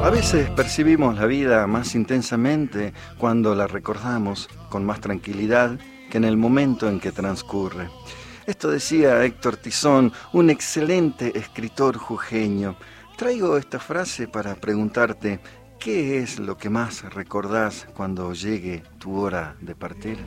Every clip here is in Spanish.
A veces percibimos la vida más intensamente cuando la recordamos con más tranquilidad que en el momento en que transcurre. Esto decía Héctor Tizón, un excelente escritor jujeño. Traigo esta frase para preguntarte, ¿qué es lo que más recordás cuando llegue tu hora de partir?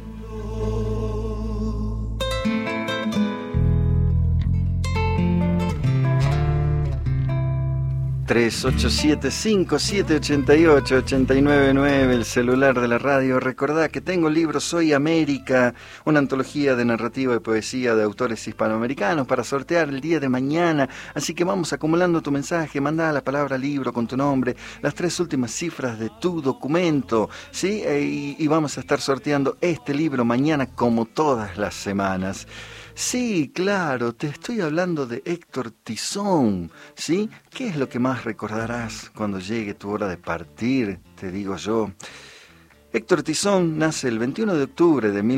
3875-788-899, el celular de la radio. Recordá que tengo el libro Soy América, una antología de narrativa y poesía de autores hispanoamericanos para sortear el día de mañana. Así que vamos acumulando tu mensaje, mandá la palabra libro con tu nombre, las 3 últimas cifras de tu documento, ¿sí? Y vamos a estar sorteando este libro mañana como todas las semanas. Sí, claro, te estoy hablando de Héctor Tizón, ¿sí? ¿Qué es lo que más recordarás cuando llegue tu hora de partir? Te digo yo. Héctor Tizón nace el 21 de octubre de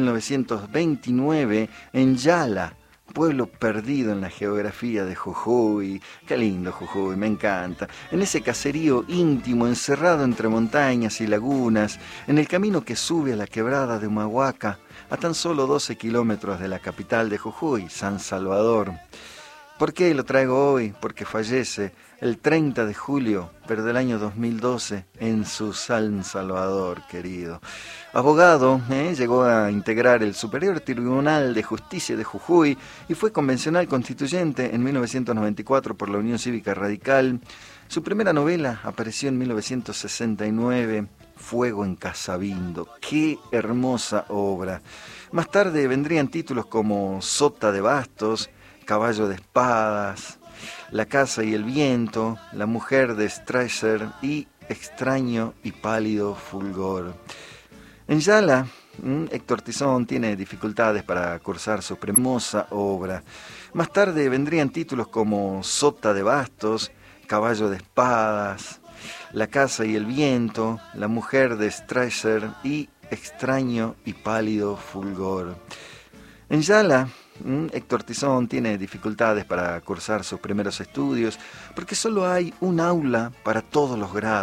1929 en Yala, pueblo perdido en la geografía de Jujuy. Qué lindo Jujuy, me encanta. En ese caserío íntimo, encerrado entre montañas y lagunas, en el camino que sube a la quebrada de Humahuaca, a tan solo 12 kilómetros de la capital de Jujuy, San Salvador. ¿Por qué lo traigo hoy? Porque fallece el 30 de julio, pero del año 2012, en su San Salvador, querido. Abogado, llegó a integrar el Superior Tribunal de Justicia de Jujuy y fue convencional constituyente en 1994 por la Unión Cívica Radical. Su primera novela apareció en 1969, Fuego en Casabindo. ¡Qué hermosa obra! Más tarde vendrían títulos como Sota de Bastos, Caballo de Espadas, La Casa y el Viento, La Mujer de Streicher y Extraño y Pálido Fulgor. En Yala, Héctor Tizón tiene dificultades para cursar su hermosa obra. Más tarde vendrían títulos como Sota de Bastos, Caballo de Espadas, La Casa y el Viento, La Mujer de Streicher y Extraño y Pálido Fulgor. En Yala, Héctor Tizón tiene dificultades para cursar sus primeros estudios porque solo hay un aula para todos los grados.